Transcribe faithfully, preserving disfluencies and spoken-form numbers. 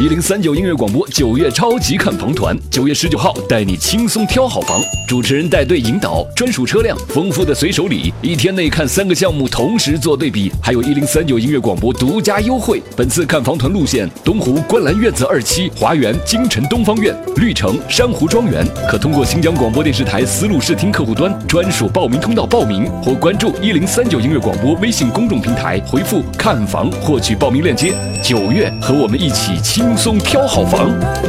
一零三九音乐广播九月超级看房团，九月十九号带你轻松挑好房，主持人带队引导，专属车辆，丰富的随手礼，一天内看三个项目同时做对比，还有一零三九音乐广播独家优惠。本次看房团路线：东湖观澜院子二期、华园、京城东方院、绿城、珊瑚庄园，可通过新疆广播电视台丝路视听客户端专属报名通道报名，或关注一零三九音乐广播微信公众平台，回复看房获取报名链接。九月和我们一起轻松挑好房。